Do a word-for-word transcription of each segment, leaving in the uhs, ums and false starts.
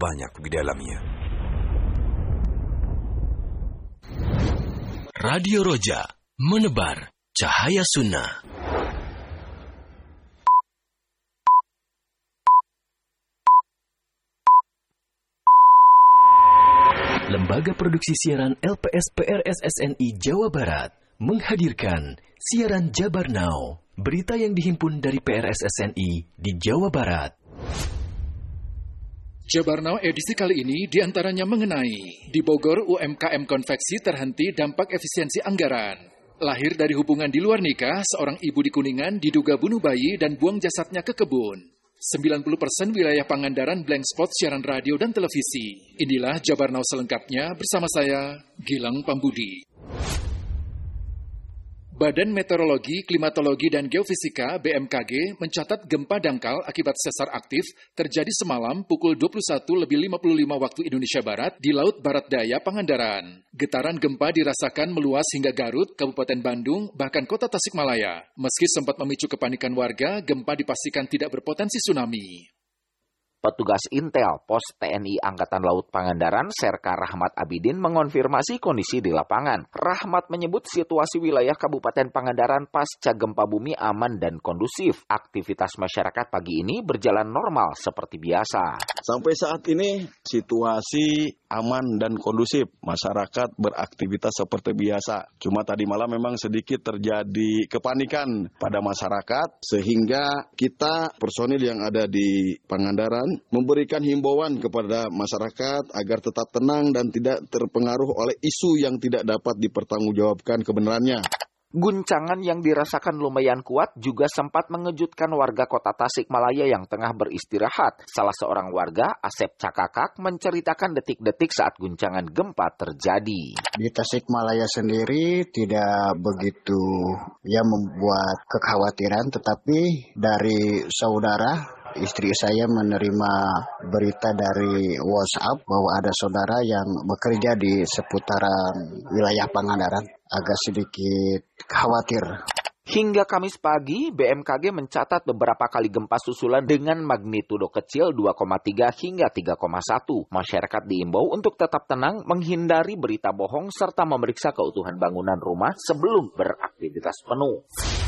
banyak di dalamnya. Radio Roja, menebar cahaya sunnah. Lembaga Produksi Siaran L P S P R S S N I Jawa Barat menghadirkan siaran Jabar Now, berita yang dihimpun dari P R S S N I di Jawa Barat. Jabar Now edisi kali ini diantaranya mengenai di Bogor U M K M konveksi terhenti dampak efisiensi anggaran. Lahir dari hubungan di luar nikah, seorang ibu di Kuningan diduga bunuh bayi dan buang jasadnya ke kebun. sembilan puluh persen wilayah Pangandaran blank spot siaran radio dan televisi. Inilah Jabar Now selengkapnya bersama saya, Gilang Pambudi. Badan Meteorologi, Klimatologi, dan Geofisika B M K G mencatat gempa dangkal akibat sesar aktif terjadi semalam pukul dua puluh satu lebih lima puluh lima waktu Indonesia Barat di Laut Barat Daya, Pangandaran. Getaran gempa dirasakan meluas hingga Garut, Kabupaten Bandung, bahkan kota Tasikmalaya. Meski sempat memicu kepanikan warga, gempa dipastikan tidak berpotensi tsunami. Petugas Intel Pos T N I Angkatan Laut Pangandaran, Serka Rahmat Abidin, mengonfirmasi kondisi di lapangan. Rahmat menyebut situasi wilayah Kabupaten Pangandaran pasca gempa bumi aman dan kondusif. Aktivitas masyarakat pagi ini berjalan normal seperti biasa. Sampai saat ini situasi aman dan kondusif. Masyarakat beraktivitas seperti biasa. Cuma tadi malam memang sedikit terjadi kepanikan pada masyarakat, sehingga kita personil yang ada di Pangandaran memberikan himbauan kepada masyarakat agar tetap tenang dan tidak terpengaruh oleh isu yang tidak dapat dipertanggungjawabkan kebenarannya. Guncangan yang dirasakan lumayan kuat juga sempat mengejutkan warga kota Tasikmalaya yang tengah beristirahat. Salah seorang warga, Asep Cakakak, menceritakan detik-detik saat guncangan gempa terjadi. Di Tasikmalaya sendiri tidak begitu ya membuat kekhawatiran, tetapi dari saudara, istri saya menerima berita dari WhatsApp bahwa ada saudara yang bekerja di seputaran wilayah Pangandaran. Agak sedikit khawatir. Hingga Kamis pagi, B M K G mencatat beberapa kali gempa susulan dengan magnitudo kecil dua koma tiga hingga tiga koma satu. Masyarakat diimbau untuk tetap tenang, menghindari berita bohong, serta memeriksa keutuhan bangunan rumah sebelum beraktivitas penuh.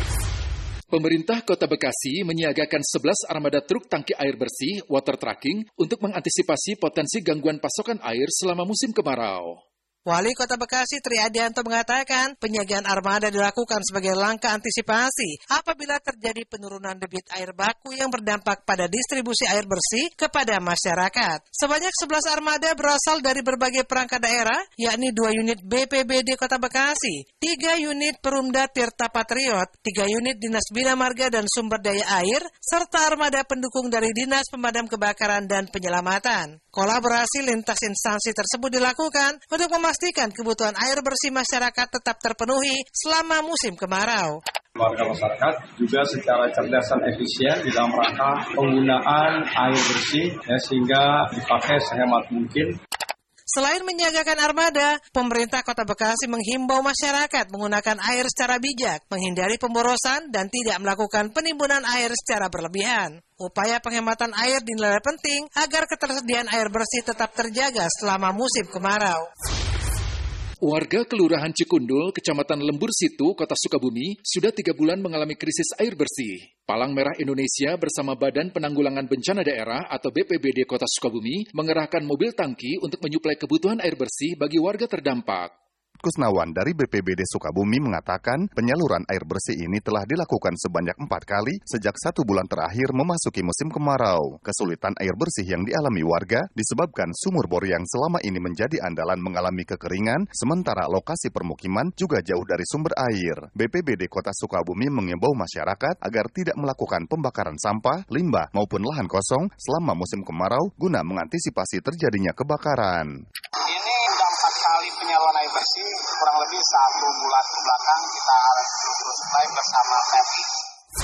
Pemerintah Kota Bekasi menyiagakan sebelas armada truk tangki air bersih water trucking untuk mengantisipasi potensi gangguan pasokan air selama musim kemarau. Wali Kota Bekasi Tri Adianto mengatakan penyiagaan armada dilakukan sebagai langkah antisipasi apabila terjadi penurunan debit air baku yang berdampak pada distribusi air bersih kepada masyarakat. Sebanyak sebelas armada berasal dari berbagai perangkat daerah, yakni dua unit B P B D Kota Bekasi, tiga unit Perumda Tirta Patriot, tiga unit Dinas Bina Marga dan Sumber Daya Air, serta armada pendukung dari Dinas Pemadam Kebakaran dan Penyelamatan. Kolaborasi lintas instansi tersebut dilakukan untuk memastikan kebutuhan air bersih masyarakat tetap terpenuhi selama musim kemarau. Warga masyarakat juga secara cerdas dan efisien di dalam rangka penggunaan air bersih ya, sehingga dipakai sehemat mungkin. Selain menyiagakan armada, pemerintah Kota Bekasi menghimbau masyarakat menggunakan air secara bijak, menghindari pemborosan, dan tidak melakukan penimbunan air secara berlebihan. Upaya penghematan air dinilai penting agar ketersediaan air bersih tetap terjaga selama musim kemarau. Warga Kelurahan Cikundul, Kecamatan Lembur Situ, Kota Sukabumi, sudah tiga bulan mengalami krisis air bersih. Palang Merah Indonesia bersama Badan Penanggulangan Bencana Daerah atau B P B D Kota Sukabumi mengerahkan mobil tangki untuk menyuplai kebutuhan air bersih bagi warga terdampak. Kusnawan dari B P B D Sukabumi mengatakan penyaluran air bersih ini telah dilakukan sebanyak empat kali sejak satu bulan terakhir memasuki musim kemarau. Kesulitan air bersih yang dialami warga disebabkan sumur bor yang selama ini menjadi andalan mengalami kekeringan, sementara lokasi permukiman juga jauh dari sumber air. B P B D Kota Sukabumi mengimbau masyarakat agar tidak melakukan pembakaran sampah, limbah maupun lahan kosong selama musim kemarau guna mengantisipasi terjadinya kebakaran. Kali penyaluran air bersih kurang lebih satu bulan belakang kita terus supply bersama P F I.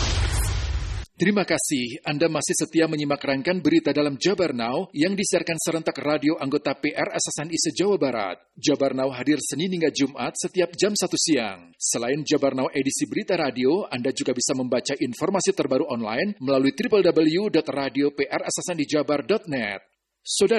Terima kasih Anda masih setia menyimak rangkaian berita dalam Jabar Now yang disiarkan serentak radio anggota P R S S N I se-Jawa Barat. Jabar Now hadir Senin hingga Jumat setiap jam satu siang. Selain Jabar Now edisi berita radio, Anda juga bisa membaca informasi terbaru online melalui w w w titik radio p r s s n i jabar titik net. Saudara